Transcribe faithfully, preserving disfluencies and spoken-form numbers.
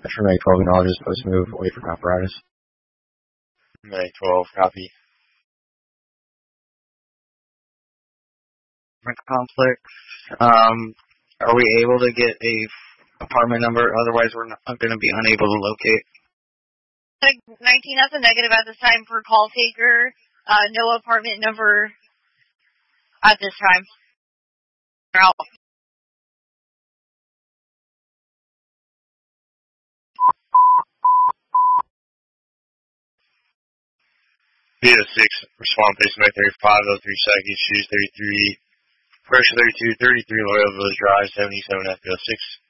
For May twelve, acknowledge supposed to move away from apparatus. May twelve, copy. Complex. Um, are we able to get a apartment number? Otherwise, we're not going to be unable to locate. nineteen, that's a negative at this time for call taker. Uh, no apartment number at this time. Out. B O six, respond base May thirty-five, oh three seconds, shoes thirty-three, pressure thirty-two, thirty-three, Loyal Village Drive, seventy-seven F B O six.